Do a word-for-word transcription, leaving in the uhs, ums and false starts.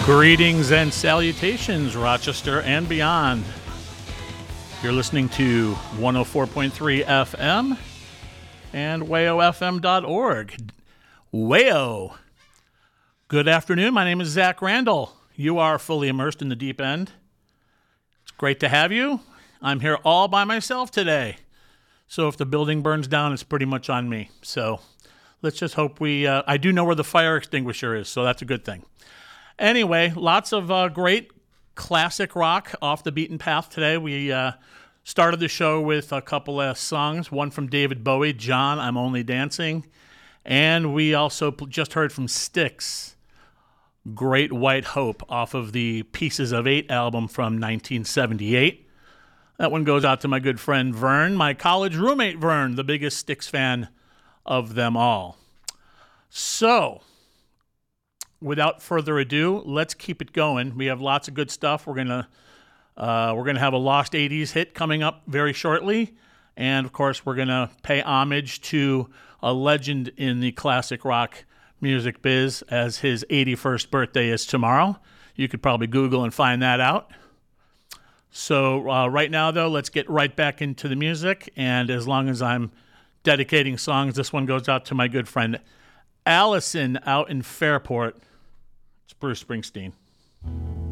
Greetings and salutations, Rochester and beyond. You're listening to one oh four point three F M and wayo f m dot org. Wayo. Good afternoon. My name is Zach Randall. You are fully immersed in the deep end. It's great to have you. I'm here all by myself today. So if the building burns down, it's pretty much on me. So let's just hope we... Uh, I do know where the fire extinguisher is, so that's a good thing. Anyway, lots of uh, great classic rock off the beaten path today. We uh, started the show with a couple of songs, one from David Bowie, John, I'm Only Dancing. And we also just heard from Styx, Great White Hope, off of the Pieces of Eight album from nineteen seventy-eight. That one goes out to my good friend Vern, my college roommate Vern, the biggest Styx fan of them all. So... without further ado, let's keep it going. We have lots of good stuff. We're gonna uh, we're gonna have a Lost eighties hit coming up very shortly, and of course, we're gonna pay homage to a legend in the classic rock music biz, as his eighty-first birthday is tomorrow. You could probably Google and find that out. So uh, right now, though, let's get right back into the music. And as long as I'm dedicating songs, this one goes out to my good friend Allison out in Fairport. It's Bruce Springsteen.